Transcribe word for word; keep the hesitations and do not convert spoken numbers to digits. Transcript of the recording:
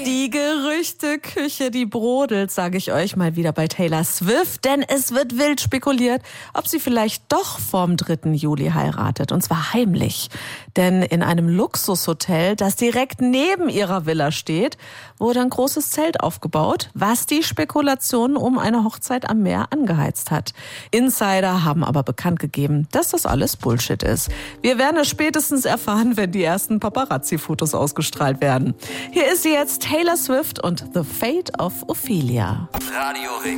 Die Gerüchteküche, die brodelt, sage ich euch mal wieder bei Taylor Swift, denn es wird wild spekuliert, ob sie vielleicht doch vorm dritten Juli heiratet, und zwar heimlich. Denn in einem Luxushotel, das direkt neben ihrer Villa steht, wurde ein großes Zelt aufgebaut, was die Spekulationen um eine Hochzeit am Meer angeheizt hat. Insider haben aber bekannt gegeben, dass das alles Bullshit ist. Wir werden es spätestens erfahren, wenn die ersten Paparazzi-Fotos ausgestrahlt werden. Hier ist sie jetzt, Taylor Swift und The Fate of Ophelia. Radio